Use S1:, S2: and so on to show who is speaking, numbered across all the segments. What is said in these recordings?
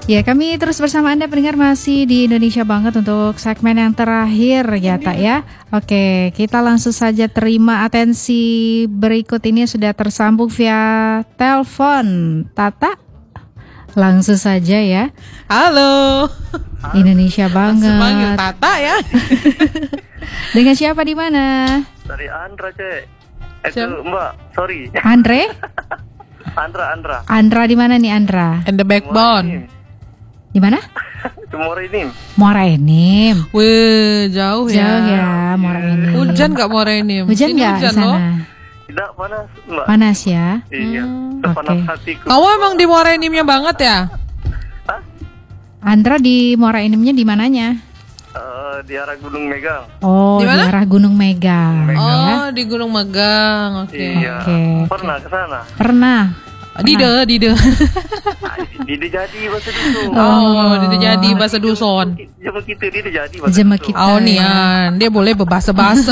S1: Ya, kami terus bersama Anda pendengar masih di Indonesia Banget untuk segmen yang terakhir ya Tak ya. Oke, kita langsung saja terima atensi berikut ini sudah tersambung via telepon. Tata, langsung saja ya.
S2: Halo.
S1: Indonesia Banget.
S2: Langsung panggil Tata ya.
S1: Dengan siapa di mana?
S3: Dari Andra, Cek. Itu Mbak, sorry.
S1: Andre?
S3: Andra.
S1: Andra di mana nih Andra?
S2: And the backbone.
S1: Di mana?
S3: Muara ini.
S1: Muara Enim.
S2: Wih, jauh ya.
S1: Jauh ya, Muara Enim.
S2: Hujan nggak Muara Enim?
S1: Hujan
S2: Sini
S1: nggak di sana?
S2: loh.
S3: Tidak panas, Mbak.
S1: Panas ya.
S3: Iya, sepanas
S1: oke.
S3: hatiku.
S2: Kamu emang di Muara Enimnya banget ya?
S3: Hah?
S1: Andra di Muara Enimnya di mananya?
S3: Di arah Gunung Megang.
S1: Oh,
S2: Di
S1: di
S2: mana?
S1: arah Gunung Megang. Ya.
S2: Oh, di Gunung Megang. Oke.
S3: Iya.
S1: Oke.
S3: Pernah ke sana?
S1: Pernah.
S2: Dide.
S3: Dide jadi bahasa dusun.
S2: Oh, Dide jadi bahasa dusun.
S3: Jemput kita Dide jadi bahasa
S1: Jemput
S3: dusun.
S1: kita.
S2: Oh nian, dia boleh berbahasa-bahasa.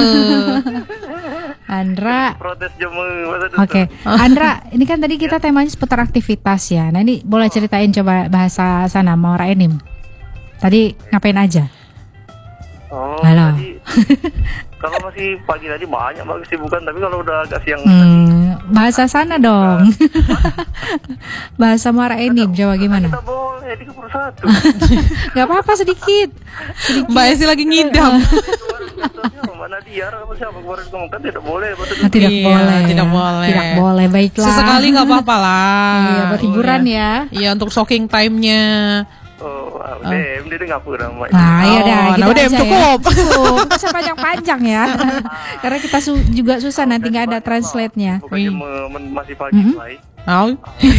S1: Andra.
S3: Protes jemput bahasa dusun.
S1: Oke. Andra, ini kan tadi kita temanya seputar aktivitas ya. Nah, ini boleh ceritain coba bahasa sana Muara Enim. Tadi ngapain aja?
S3: Oh,
S1: Halo.
S3: tadi kalau masih pagi tadi banyak banget kesibukan, tapi kalau udah agak siang
S1: Bahasa sana dong. Bahasa Muara Enim coba gimana?
S3: kita boleh 31.
S1: Gak apa-apa sedikit.
S2: Mbak Esi lagi ngidam.
S3: Mbak Nadia apa siapa kemarin ngomong kan tidak boleh bahasa
S1: Nah, tidak
S2: Iya,
S1: boleh.
S2: tidak boleh.
S1: Tidak boleh. Baiklah.
S2: Sesekali nggak apa-apa lah.
S1: Iya, buat hiburan ya.
S2: Iya, untuk shocking time-nya.
S3: Oh, dia nggak pernah Mbak.
S1: Nah, iya dah,
S2: Oh,
S1: gitu
S2: nah udah,
S1: aja
S2: cukup.
S1: Ya. Cukup. Nggak usah panjang-panjang ya. Karena kita juga susah nanti nggak ada translate-nya.
S3: Bukannya masih pagi baik.
S2: Oh.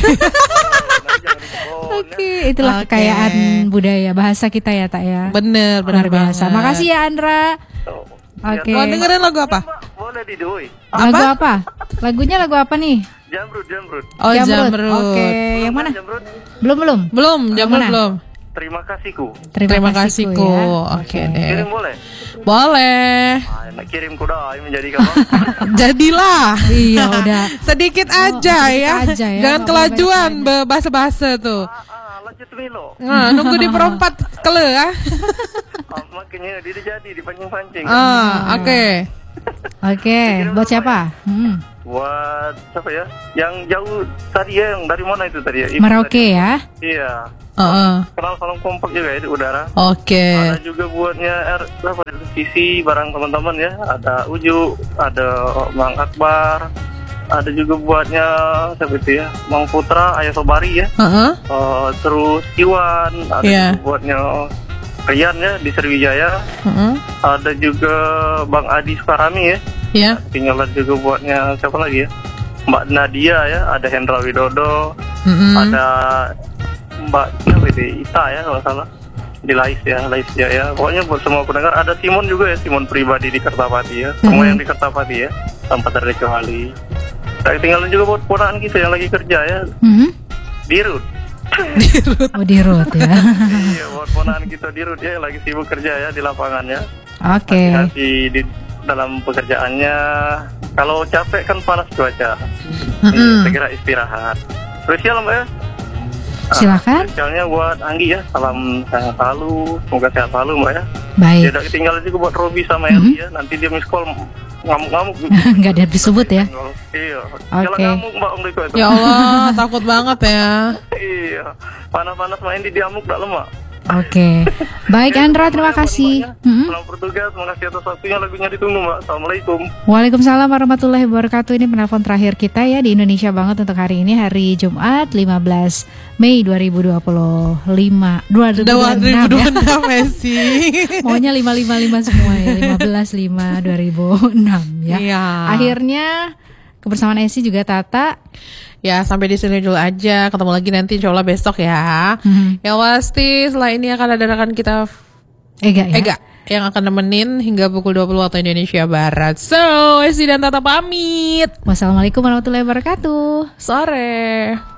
S1: Oke, itulah
S2: Oke.
S1: kekayaan budaya bahasa kita ya, Tak ya.
S2: Bener
S1: Luar biasa.
S2: banget.
S1: Makasih ya Andra. Oke.
S2: Mau dengerin lagu apa?
S3: Boleh didoi.
S1: Lagu apa? Lagunya lagu apa nih?
S3: Jamrut.
S2: Oh,
S1: Jamrut.
S2: Jamrut.
S1: Oke, yang mana?
S3: Jamrut.
S1: Belum.
S2: Belum, Jamrut
S1: mana?
S2: belum.
S3: Terima kasihku.
S2: Terima kasihku.
S1: Ya.
S2: Oke deh.
S3: Kirim boleh?
S2: Boleh.
S3: Nak kirim kuda menjadi kawan.
S2: Jadilah.
S1: Iya, udah.
S2: Sedikit aja ya.
S1: aja ya,
S2: Jangan
S1: nggak
S2: kelajuan bahasa-bahasa tuh.
S3: Lanjut Milo.
S2: Nah, nunggu di perempat kele ya.
S3: Makanya dia jadi dipancing-pancing.
S2: Oke.
S1: Oke, buat siapa?
S3: Buat siapa ya? Yang jauh tadi ya, yang dari mana itu tadi ya? Ibu
S1: Merauke
S3: tadi.
S1: ya.
S3: Iya. Kenal salam kompak juga ya di udara.
S2: Oke.
S3: Ada juga buatnya sisi barang teman-teman ya. Ada Uju, ada Bang Akbar, ada juga buatnya siapa itu ya? Bang Putra, Ayah Sobari ya. Terus Iwan, ada
S2: Iya.
S3: juga buatnya Rian ya di Sriwijaya. Ada juga Bang Adi Sukarami ya.
S2: Ya.
S3: Tinggalan juga buatnya siapa lagi ya? Mbak Nadia ya, ada Hendra Widodo, ada Mbak Ita ya kalau salah di Lais ya pokoknya buat semua pendengar. Ada Simon juga ya, Simon pribadi di Kertapati ya, semua yang di Kertapati ya tanpa terkecuali. Tinggalan juga buat ponakan kita yang lagi kerja ya, di Rut.
S1: Oh, di Rut ya.
S3: Iya, buat ponakan kita di Rut ya yang lagi sibuk kerja ya di lapangannya.
S1: Oke.
S3: Hati-hati di dalam pekerjaannya. Kalau capek kan panas cuaca, segera istirahat. Spesial Mbak ya.
S1: Silakan.
S3: Spesialnya buat Anggi ya, salam sehat selalu, semoga sehat selalu Mbak ya.
S1: Baik.
S3: Tidak ketinggalan juga buat Robi sama Eli ya, nanti dia miss call ngamuk-ngamuk.
S1: Nggak ada disebut ya.
S3: Iya.
S1: Oke.
S3: Jalan ngamuk Mbak Om Riko itu.
S2: Ya Allah, takut banget ya.
S3: Iya. Panas-panas main di diamuk tak lemak.
S1: Oke. Baik Andra, terima kasih.
S3: Selamat bertugas, makasih atas waktunya, lagunya ditunggu Mbak. Assalamualaikum.
S1: Waalaikumsalam warahmatullahi wabarakatuh. Ini penelpon terakhir kita ya di Indonesia Banget untuk hari ini, hari Jumat 15 Mei 2025 2026 ya.
S2: Messi.
S1: Maunya 555 semua ya. 15/5/2006 ya.
S2: Iya.
S1: Akhirnya kebersamaan Esi juga Tata.
S2: Ya, sampai di sini dulu aja. Ketemu lagi nanti insyaallah besok ya. Yang pasti setelah ini akan ada rekan kita
S1: Ega ya.
S2: Ega yang akan nemenin hingga pukul 20 waktu Indonesia Barat. So, Esi dan Tata pamit.
S1: Wassalamualaikum warahmatullahi wabarakatuh.
S2: Sore.